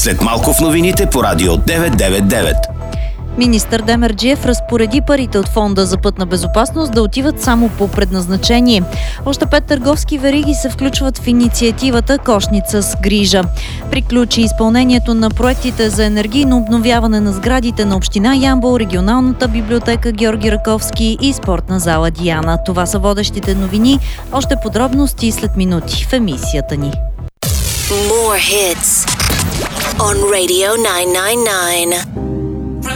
След малко в новините по Радио 999. Министър Демерджиев разпореди парите от Фонда за пътна безопасност да отиват само по предназначение. Още 5 търговски вериги се включват в инициативата "Кошница с грижа". Приключи изпълнението на проектите за енергийно обновяване на сградите на община Ямбол, регионалната библиотека Георги Раковски и спортна зала Диана. Това са водещите новини. Още подробности след минути в емисията ни. More hits on Radio 999.